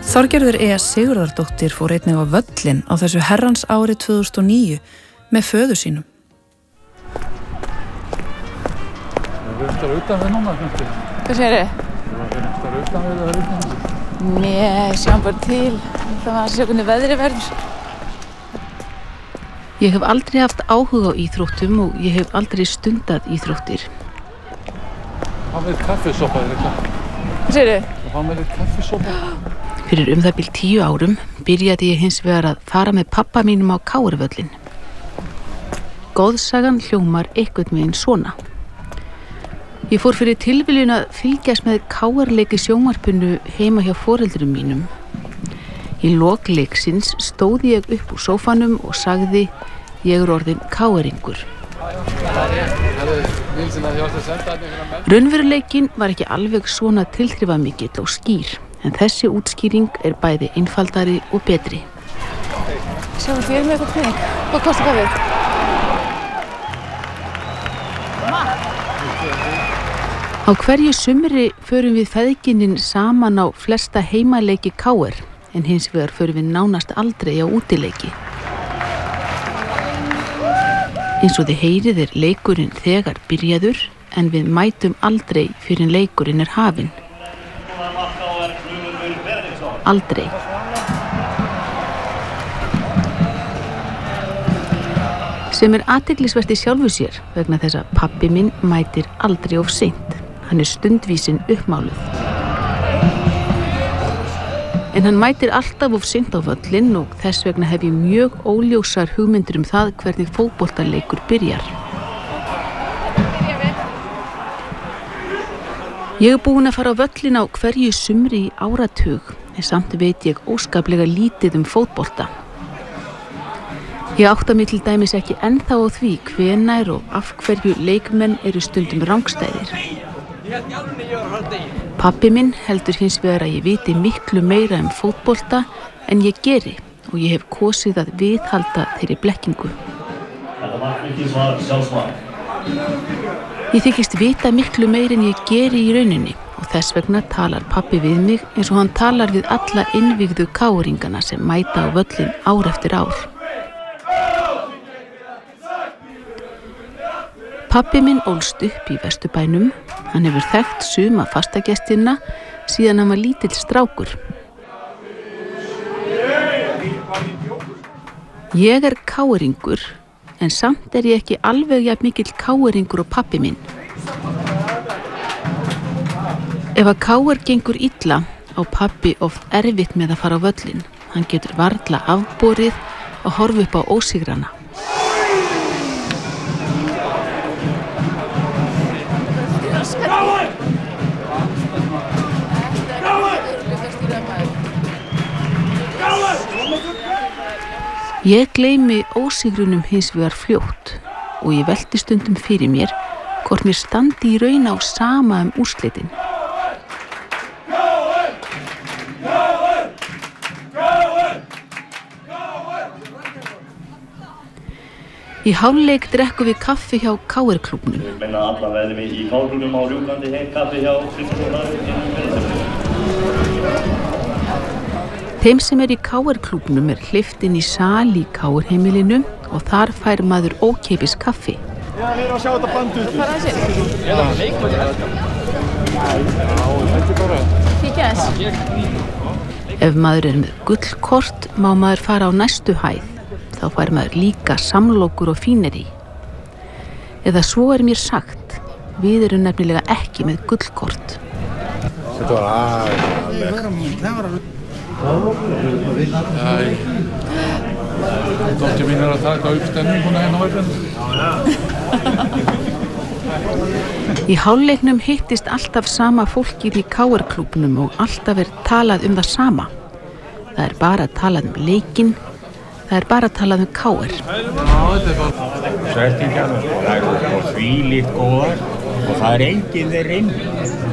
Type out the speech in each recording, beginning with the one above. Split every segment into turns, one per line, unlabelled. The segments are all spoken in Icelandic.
Þorgerður Sigurðardóttir fór einnig á völlinn á þessu herrans ári 2009 með föður sínum.
Það er utan við núna, kannski.
Hvað segirðu?
Það er utan við það utan.
Nei, sjáum bara til. Það var að sjá hvernig veðrið verður.
Ég hef aldrei haft áhuga á íþróttum og ég hef aldrei stundað íþróttir.
Það er kaffisopa, er ekki?
Hvað segirðu?
Það er kaffisopa.
Fyrir það bil 10 árum byrjaði ég hins vegar að fara með pappa mínum á KR-völlinn. Goðsagan hljómar einhvern veginn svona. Ég fór fyrir tilviljun að fylgjast með KR-leik í sjónvarpinu heima hjá foreldrum mínum. Í lok leiksins stóð ég upp úr sófanum og sagði: ég er orðinn KR-ingur. Raunveruleikinn var ekki alveg svona tilþrifamikill og skýr, en þessi útskýring er bæði einfaldari og betri.
Sjáum þér með eitthvað pening. Hvað kostar kaffið?
Á hverju sumri förum við feðginin saman á flesta heimaleiki KR, en hins vegar förum við nánast aldrei á útileiki. Eins og þið heyrið er leikurinn þegar byrjaður, en við mætum aldrei fyrr en leikurinn er hafinn. Aldrei. Sem er athyglisvert í sjálfu sér vegna þess að pabbi minn mætir aldrei of seint. Hann er stundvísin uppmáluð. En hann mætir alltaf of seint á völlinn og þess vegna hef ég mjög óljósar hugmyndir það hvernig fótboltaleikur byrjar. Ég er búin að fara á völlinn á hverju sumri í áratug, en samt veit ég óskaplega lítið fótbolta. Ég átta mig til dæmis ekki ennþá á því hvenær og af hverju leikmenn eru stundum rangstæðir. Pabbi minn heldur hins vegar að ég viti miklu meira fótbolta en ég geri og ég hef kosið að viðhalda þeirri blekkingu. Ég þykist vita miklu meira en ég geri í rauninni og þess vegna talar pabbi við mig eins og hann talar við alla innvígðu KR-ingana sem mæta á völlinn ár eftir ár. Pabbi minn ólst upp í Vesturbænum. Hann hefur þekkt suma fastagestina síðan hann var lítill strákur. Ég er KR-ingur, en samt er ég ekki alveg jafn mikill KR-ingur og pabbi minn. Ef að KR gengur illa á pabbi oft erfitt með að fara á völlinn. Hann getur varla afborið og horfa upp á ósigrana. Ég gleymi ósigrunum hins vegar fljótt og ég velti stundum fyrir mér hvort mér standi í raun á sama úrslitin. Í hálfleik drekkum við kaffi hjá KR-klúbbnum.
Alla veðum í KR-klúbbnum á rjúkandi heitt kaffi hjá
Þeim sem í KR-klúbbnum er hleypt inn í sal í KR-heimilinu og þar fær maður ókeypis kaffi.
Já, við erum að sjá þetta band út.
Hvað er þessi?
Já, þetta er bara.
Kíkja þess.
Ef maður er með gullkort má maður fara á næstu hæð. Þá fær maður líka samlokur og fíneri. Eða svo er mér sagt, við erum nefnilega ekki með gullkort.
Þetta var aðeins.
Dóttir mín að taka upp stemminguna hérna á völlinn.
Í hálfleiknum hittist alltaf sama fólkið í KR-klúbbnum og alltaf er talað það sama. Það er bara talað leikinn, það er bara talað KR.
Sveltingar, það er þvílíkt góðar og það er enginn þeir inni.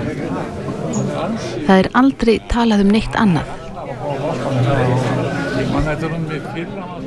Það er aldrei talað neitt annað.
Man þetta við fyrra